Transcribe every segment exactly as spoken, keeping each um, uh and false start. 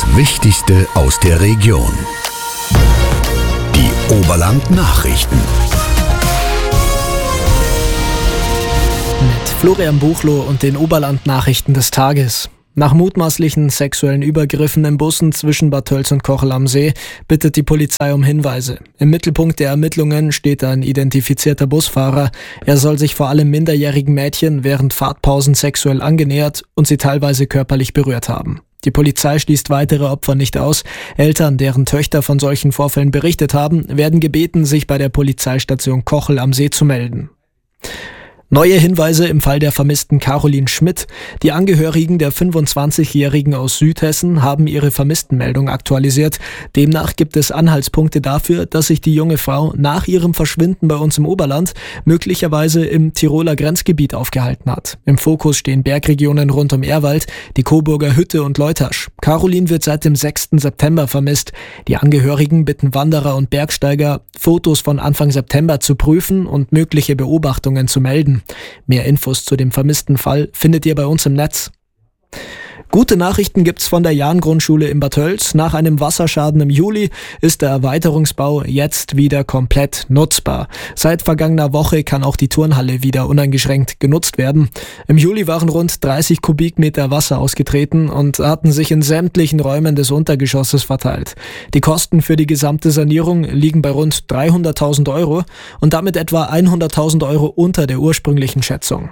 Wichtigste aus der Region. Die Oberland-Nachrichten. Mit Florian Buchloh und den Oberland-Nachrichten des Tages. Nach mutmaßlichen sexuellen Übergriffen in Bussen zwischen Bad Tölz und Kochel am See bittet die Polizei um Hinweise. Im Mittelpunkt der Ermittlungen steht ein identifizierter Busfahrer. Er soll sich vor allem minderjährigen Mädchen während Fahrtpausen sexuell angenähert und sie teilweise körperlich berührt haben. Die Polizei schließt weitere Opfer nicht aus. Eltern, deren Töchter von solchen Vorfällen berichtet haben, werden gebeten, sich bei der Polizeistation Kochel am See zu melden. Neue Hinweise im Fall der vermissten Caroline Schmidt. Die Angehörigen der fünfundzwanzigjährigen aus Südhessen haben ihre Vermisstenmeldung aktualisiert. Demnach gibt es Anhaltspunkte dafür, dass sich die junge Frau nach ihrem Verschwinden bei uns im Oberland möglicherweise im Tiroler Grenzgebiet aufgehalten hat. Im Fokus stehen Bergregionen rund um Ehrwald, die Coburger Hütte und Leutasch. Caroline wird seit dem sechsten September vermisst. Die Angehörigen bitten Wanderer und Bergsteiger, Fotos von Anfang September zu prüfen und mögliche Beobachtungen zu melden. Mehr Infos zu dem vermissten Fall findet ihr bei uns im Netz. Gute Nachrichten gibt's von der Jahn-Grundschule in Bad Tölz. Nach einem Wasserschaden im Juli ist der Erweiterungsbau jetzt wieder komplett nutzbar. Seit vergangener Woche kann auch die Turnhalle wieder uneingeschränkt genutzt werden. Im Juli waren rund dreißig Kubikmeter Wasser ausgetreten und hatten sich in sämtlichen Räumen des Untergeschosses verteilt. Die Kosten für die gesamte Sanierung liegen bei rund dreihunderttausend Euro und damit etwa hunderttausend Euro unter der ursprünglichen Schätzung.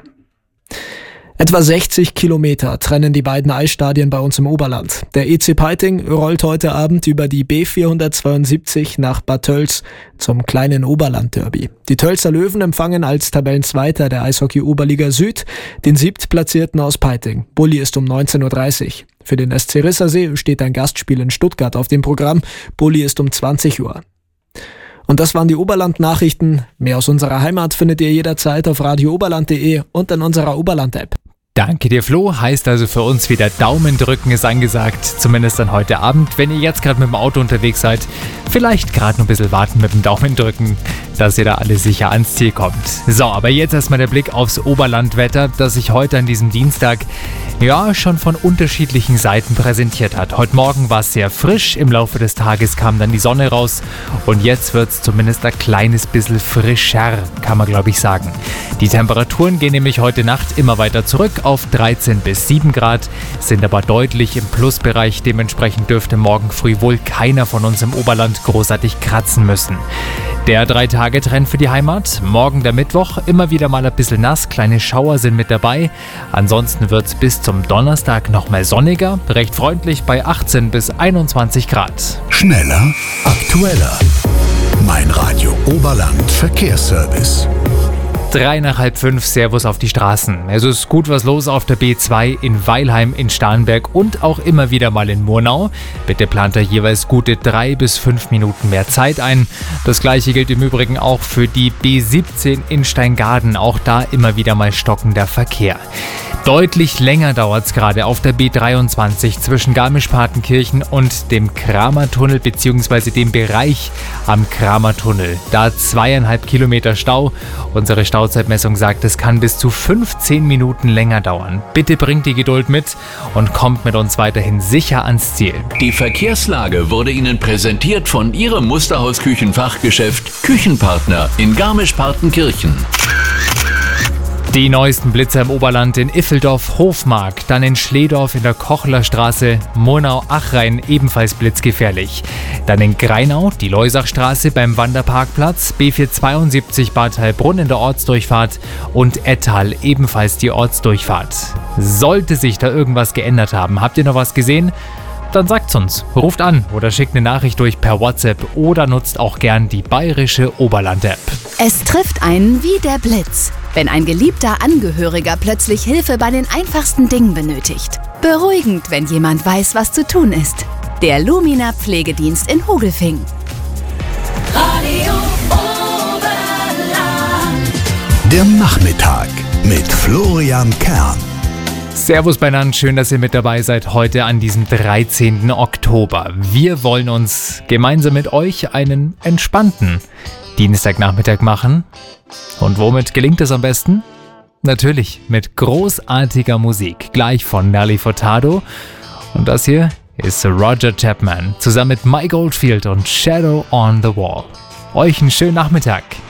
Etwa sechzig Kilometer trennen die beiden Eisstadien bei uns im Oberland. Der E C Peiting rollt heute Abend über die B vierhundertzweiundsiebzig nach Bad Tölz zum kleinen Oberland-Derby. Die Tölzer Löwen empfangen als Tabellenzweiter der Eishockey-Oberliga Süd den Siebtplatzierten aus Peiting. Bulli ist um neunzehn Uhr dreißig. Für den S C Rissersee steht ein Gastspiel in Stuttgart auf dem Programm. Bulli ist um zwanzig Uhr. Und das waren die Oberland-Nachrichten. Mehr aus unserer Heimat findet ihr jederzeit auf radio oberland punkt de und in unserer Oberland-App. Danke dir, Flo. Heißt also für uns wieder Daumen drücken ist angesagt. Zumindest dann heute Abend. Wenn ihr jetzt gerade mit dem Auto unterwegs seid, vielleicht gerade noch ein bisschen warten mit dem Daumen drücken, dass ihr da alle sicher ans Ziel kommt. So, aber jetzt erstmal der Blick aufs Oberlandwetter, das sich heute an diesem Dienstag ja schon von unterschiedlichen Seiten präsentiert hat. Heute Morgen war es sehr frisch, im Laufe des Tages kam dann die Sonne raus und jetzt wird es zumindest ein kleines bisschen frischer, kann man glaube ich sagen. Die Temperaturen gehen nämlich heute Nacht immer weiter zurück auf dreizehn bis sieben Grad, sind aber deutlich im Plusbereich. Dementsprechend dürfte morgen früh wohl keiner von uns im Oberland großartig kratzen müssen. Der Drei-Tage-Trend für die Heimat. Morgen der Mittwoch, immer wieder mal ein bisschen nass, kleine Schauer sind mit dabei. Ansonsten wird es bis zum Donnerstag noch mal sonniger, recht freundlich bei achtzehn bis einundzwanzig Grad. Schneller, aktueller. Mein Radio Oberland Verkehrsservice. Drei nach halb fünf, Servus auf die Straßen. Es ist gut was los auf der B zwei in Weilheim, in Starnberg und auch immer wieder mal in Murnau. Bitte plant da jeweils gute drei bis fünf Minuten mehr Zeit ein. Das gleiche gilt im Übrigen auch für die B siebzehn in Steingaden. Auch da immer wieder mal stockender Verkehr. Deutlich länger dauert es gerade auf der B dreiundzwanzig zwischen Garmisch-Partenkirchen und dem Kramertunnel bzw. dem Bereich am Kramertunnel. Da zweieinhalb Kilometer Stau. Unsere Stauzeitmessung sagt, es kann bis zu fünfzehn Minuten länger dauern. Bitte bringt die Geduld mit und kommt mit uns weiterhin sicher ans Ziel. Die Verkehrslage wurde Ihnen präsentiert von Ihrem Musterhaus-Küchenfachgeschäft Küchenpartner in Garmisch-Partenkirchen. Die neuesten Blitzer im Oberland in Iffeldorf, Hofmark, dann in Schledorf in der Kochler Straße, Murnau-Achrhein ebenfalls blitzgefährlich. Dann in Greinau die Leusachstraße beim Wanderparkplatz, B vierhundertzweiundsiebzig Bad Heilbrunn in der Ortsdurchfahrt und Ettal ebenfalls die Ortsdurchfahrt. Sollte sich da irgendwas geändert haben, habt ihr noch was gesehen? Dann sagt's uns, ruft an oder schickt eine Nachricht durch per WhatsApp oder nutzt auch gern die bayerische Oberland-App. Es trifft einen wie der Blitz, wenn ein geliebter Angehöriger plötzlich Hilfe bei den einfachsten Dingen benötigt. Beruhigend, wenn jemand weiß, was zu tun ist. Der Lumina Pflegedienst in Hogelfing. Radio Oberland. Der Nachmittag mit Florian Kern. Servus beieinander, schön, dass ihr mit dabei seid heute an diesem dreizehnten Oktober. Wir wollen uns gemeinsam mit euch einen entspannten Dienstagnachmittag machen. Und womit gelingt es am besten? Natürlich mit großartiger Musik, gleich von Nelly Furtado. Und das hier ist Roger Chapman zusammen mit Mike Oldfield und Shadow on the Wall. Euch einen schönen Nachmittag.